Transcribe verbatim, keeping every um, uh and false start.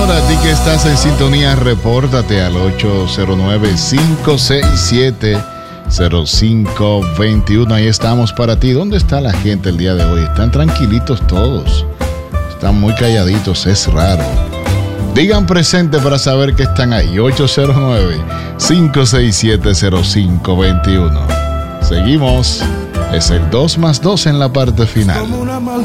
Para ti que estás en sintonía, repórtate al ocho cero nueve, cinco seis siete, cero cinco dos uno. Ahí estamos para ti. ¿Dónde está la gente el día de hoy? Están tranquilitos todos. Están muy calladitos, es raro. Digan presente para saber que están ahí. ocho cero nueve, cinco seis siete, cero cinco dos uno. Seguimos. Es el dos más dos en la parte final. Como una maldición.